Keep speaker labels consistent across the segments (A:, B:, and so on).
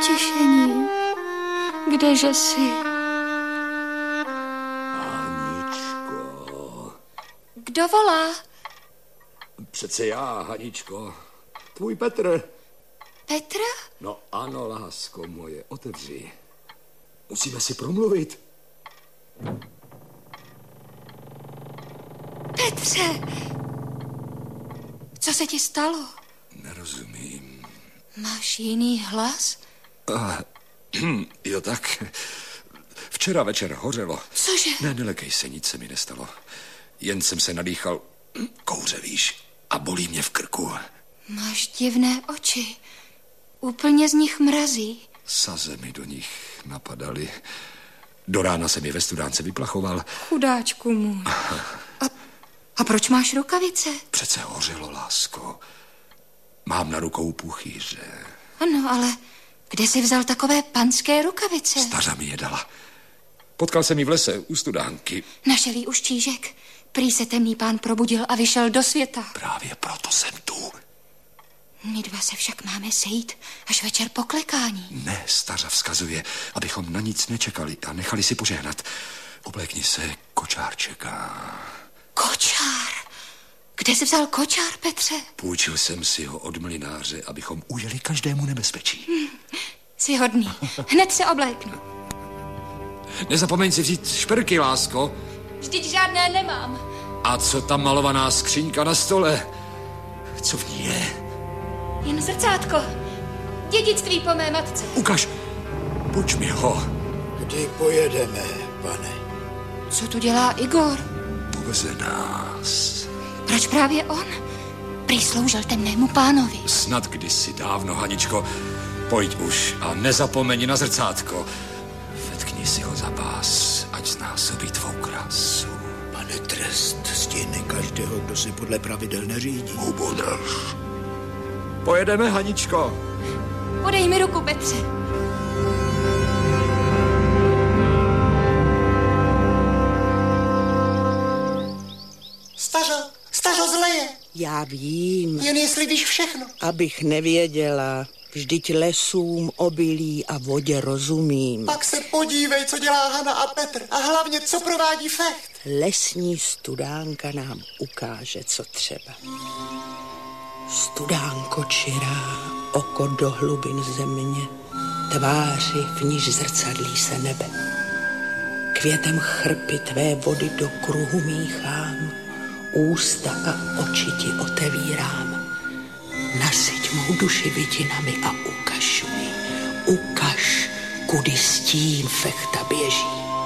A: utišení, kdeže jsi?
B: Haničko.
A: Kdo volá?
B: Přece já, Haničko. Tvůj Petr.
A: Petr?
B: No ano, lásko moje, otevři. Musíme si promluvit.
A: Petře! Co se ti stalo?
B: Nerozumím.
A: Máš jiný hlas?
B: Jo tak. Včera večer hořelo.
A: Cože?
B: Ne, nelekej se, nic se mi nestalo. Jen jsem se nadýchal kouře, víš, a bolí mě v krku.
A: Máš divné oči. Úplně z nich mrazí.
B: Saze mi do nich napadaly. Do rána jsem je ve studánce vyplachoval.
A: Chudáčku můj. A proč máš rukavice?
B: Přece hořelo, lásko. Mám na rukou puchýře.
A: Ano, ale kde jsi vzal takové panské rukavice?
B: Stařa mi je dala. Potkal jsem ji v lese u studánky.
A: Našel jí už čížek. Prý se temný pán probudil a vyšel do světa.
B: Právě proto jsem tu.
A: My dva se však máme sejít až večer po klekání.
B: Ne, stařa vzkazuje, abychom na nic nečekali a nechali si požehnat. Oblékni se, kočár čeká.
A: Kočár? Kde jsi vzal kočár, Petře?
B: Půjčil jsem si ho od mlynáře, abychom ujeli každému nebezpečí.
A: Jsi hodný. Hned se obléknu.
B: Nezapomeň si vzít šperky, lásko.
A: Vždyť žádné nemám.
B: A co ta malovaná skříňka na stole? Co v ní je?
A: Jen zrcátko. Dědictví po mé matce.
B: Ukaž. Půjč mi ho.
C: Kdy pojedeme, pane?
A: Co tu dělá Igor?
B: Poveze nás.
A: Proč právě on? Prý sloužil temnému pánovi.
B: Snad kdysi dávno, Haničko. Pojď už a nezapomeň na zrcátko. Vetkni si ho za pás, ať znásobí tvou krásu.
C: Pane, trest stihne každého, kdo si podle pravidel neřídí.
B: Ubodrž. Pojedeme, Haničko.
A: Podej mi ruku, Petře.
D: Stařo zleje.
E: Já vím.
D: Jen jestli víš všechno.
E: Abych nevěděla, vždyť lesům, obilí a vodě rozumím.
D: Pak se podívej, co dělá Hana a Petr. A hlavně, co provádí Fecht.
E: Lesní studánka nám ukáže, co třeba. Studánko čirá, oko do hlubin země, tváři, v níž zrcadlí se nebe. Květem chrpy tvé vody do kruhu míchám, ústa a oči ti otevírám. Nasyť mou duši vidinami a ukaž mi, ukaž, kudy stín Fechta běží.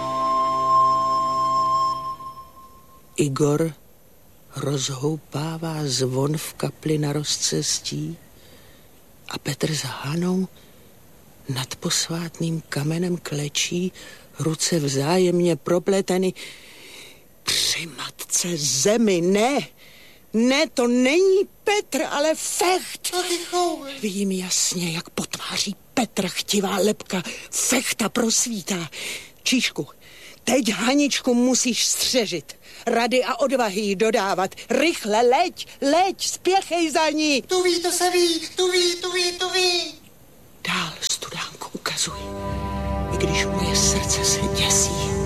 E: Igor rozhoupává zvon v kapli na rozcestí a Petr s Hanou nad posvátným kamenem klečí, ruce vzájemně propleteny. Při matce zemi, ne, to není Petr, ale Fecht. Vidím jasně, jak po tváří Petra chtivá lebka Fechta prosvítá. Číšku, teď Haničku musíš střežit. Rady a odvahy jí dodávat. Rychle, leď, spěchej za ní.
D: Tu ví, to se ví, tu ví.
E: Dál studánku ukazuj, i když moje srdce se děsí.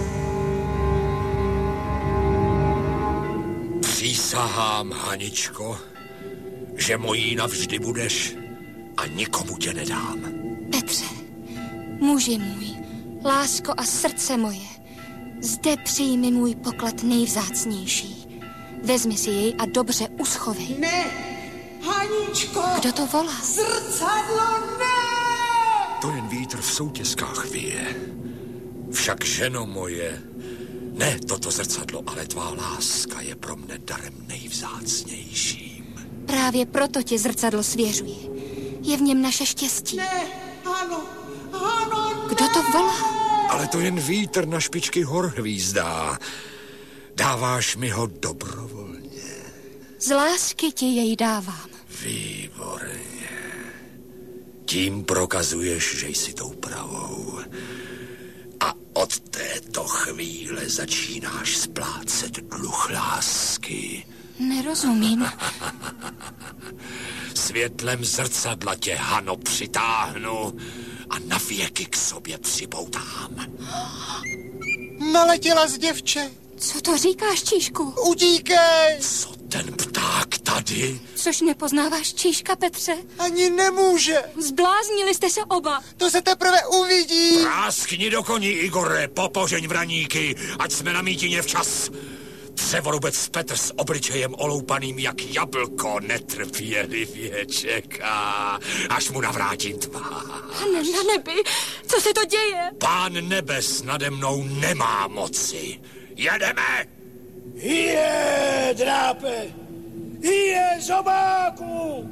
B: Přísahám, Haničko, že mojí navždy budeš a nikomu tě nedám.
A: Petře, muži můj, lásko a srdce moje, zde přijmi můj poklad nejvzácnější. Vezmi si jej a dobře uschovej.
E: Ne, Haničko!
A: Kdo to volá?
E: Zrcadlo, ne!
B: To jen vítr v soutězkách vyje. Však, ženo moje, ne toto zrcadlo, ale tvá láska je pro mne darem nejvzácnějším.
A: Právě proto ti zrcadlo svěřuji. Je v něm naše štěstí.
E: Ne, Hano,
A: Kdo to volá?
B: Ale to jen vítr na špičky hor hvízdá. Dáváš mi ho dobrovolně.
A: Z lásky ti jej dávám.
B: Výborně. Tím prokazuješ, že jsi tou pravou. A od této chvíle začínáš splácet dluh lásky.
A: Nerozumím.
B: Světlem zrcadla tě, Hano, přitáhnu a navěky k sobě připoutám.
D: Naletěla z děvče.
A: Co to říkáš, Číšku?
D: Utíkej!
B: Co ten pták tady?
A: Což nepoznáváš Číška, Petře?
D: Ani nemůže.
A: Zbláznili jste se oba.
D: To se teprve uvidí.
B: Práskni do koní, Igore, popožeň vraníky, ať jsme na mítině včas. Třevorubec Petr s obličejem oloupaným jak jablko netrpělivě čeká, až mu navrátím tvář.
A: Pane na nebi, co se to děje?
B: Pán nebes nade mnou nemá moci. Jedeme!
C: Hije, drápe! Hije, zobáku!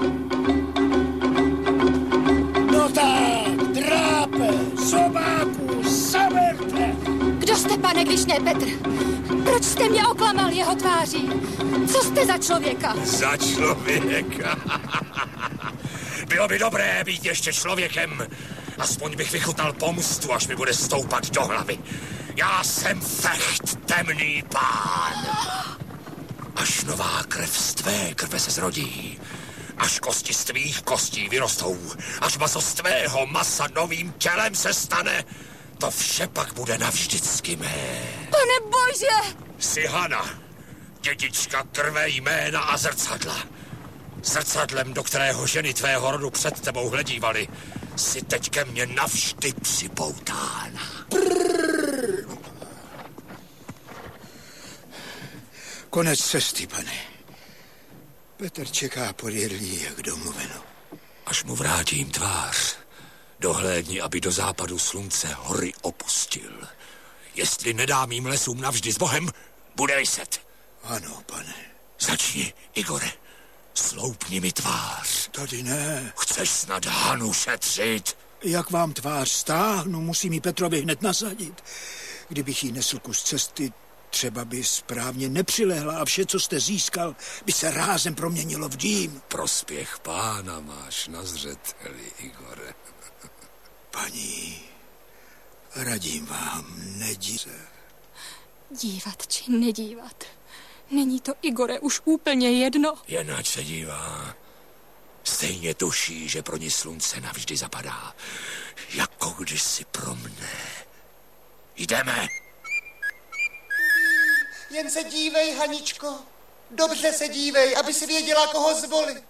C: No tak, drápe, zobáku, zaberte!
A: Kdo jste, pane, když ne Petr? Proč jste mě oklamal jeho tváří? Co jste za člověka?
B: Za člověka. Bylo by dobré být ještě člověkem. Aspoň bych vychutnal pomstu, až mi bude stoupat do hlavy. Já jsem Fecht, temný pán. Až nová krev z tvé krve se zrodí, až kosti z tvých kostí vyrostou, až maso z tvého masa novým tělem se stane, to vše pak bude navždycky mé.
A: Pane bože!
B: Jsi Hana, dědička krve, jména a zrcadla. Zrcadlem, do kterého ženy tvého rodu před tebou hledívaly, si teď ke mně navždy připoutána.
C: Konec cesty, pane. Petr čeká podjedlí, jak domluveno.
B: Až mu vrátím tvář, dohlédni, aby do západu slunce hory opustil. Jestli nedám jim lesům navždy s Bohem, bude viset.
C: Ano, pane.
B: Začni, Igore. Sloupni mi tvář.
C: Tady ne.
B: Chceš snad Hanu šetřit?
C: Jak vám tvář stáhnu, musím ji Petrovi hned nasadit. Kdybych jí nesl kus cesty, třeba by správně nepřilehla a vše, co jste získal, by se rázem proměnilo v dým.
B: Prospěch pána máš na zřeteli, Igore.
C: Paní, radím vám, nedíze.
A: Dívat či nedívat. Není to, Igore, už úplně jedno?
B: Jen ať se dívá. Stejně tuší, že pro ní slunce navždy zapadá. Jako kdysi pro mne. Jdeme.
D: Jen se dívej, Haničko. Dobře se dívej, aby si věděla, koho zvolit.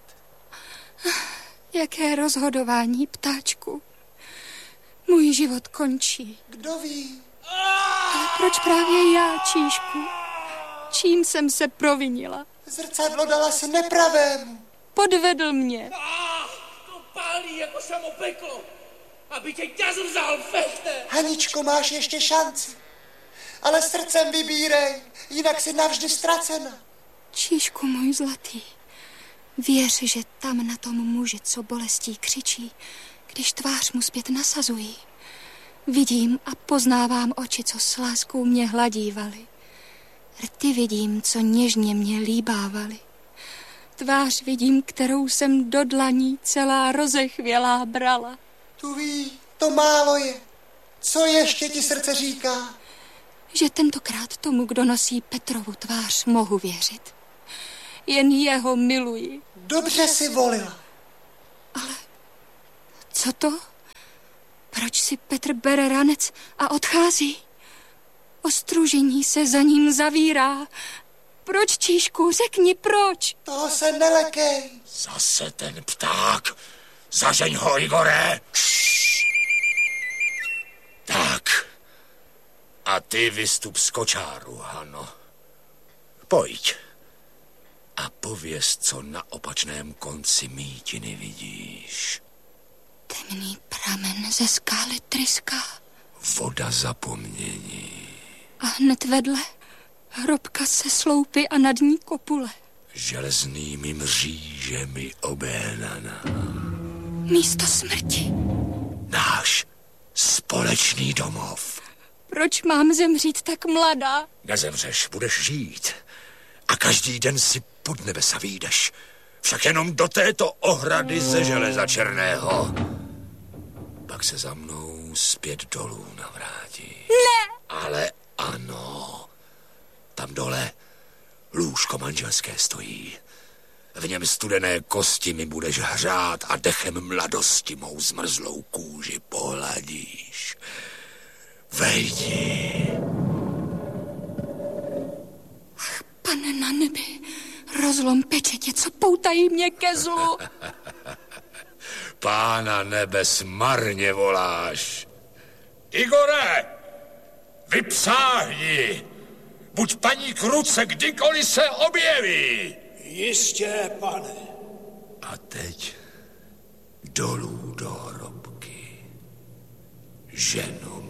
A: Jaké rozhodování, ptáčku. Můj život končí.
D: Kdo ví?
A: Ale proč právě já, Číšku? Čím jsem se provinila?
D: Zrcadlo dala se nepravému.
A: Podvedl mě.
F: To pálí jako samopeklo. Aby tě ťaz vzal, Fechte.
D: Haničko, máš ještě šanci. Ale srdcem vybírej, jinak si navždy ztracena.
A: Číšku můj zlatý, věř, že tam na tom muži, co bolestí křičí, když tvář mu zpět nasazují. Vidím a poznávám oči, co s láskou mě hladívaly. Rty vidím, co něžně mě líbávaly. Tvář vidím, kterou jsem do dlaní celá rozechvělá brala.
D: Tu ví, to málo je. Co ještě ti srdce říká?
A: Že tentokrát tomu, kdo nosí Petrovu tvář, mohu věřit. Jen jeho miluji.
D: Dobře si volila.
A: Ale co to? Proč si Petr bere ranec a odchází? Ostružení se za ním zavírá. Proč, Číšku, řekni proč?
D: Toho se nelekej.
B: Zase ten pták. Zažeň ho, Igore. Tak. A ty vystup z kočáru, Hano. Pojď. A pověz, co na opačném konci mítiny vidíš.
A: Temný pramen ze skály tryská.
B: Voda zapomnění.
A: A hned vedle hrobka se sloupy a nad ní kopule.
B: Železnými mřížemi obénaná.
A: Místo smrti.
B: Náš společný domov.
A: Proč mám zemřít tak mladá?
B: Nezemřeš, budeš žít. A každý den si pod nebesa vyjdeš. Však jenom do této ohrady ze železa černého. Pak se za mnou zpět dolů navrátí.
A: Ne!
B: Ale ano. Tam dole lůžko manželské stojí. V něm studené kosti mi budeš hřát a dechem mladosti mou zmrzlou kůži pohladíš. Vejdi.
A: Ach, Pane na nebi, rozlom pečetě, co poutají mě ke zlu.
B: Pána nebes marně voláš. Igore, vypsáhni. Buď paní k ruce, kdykoliv se objeví.
C: Jistě, pane.
B: A teď dolů do hrobky. Ženu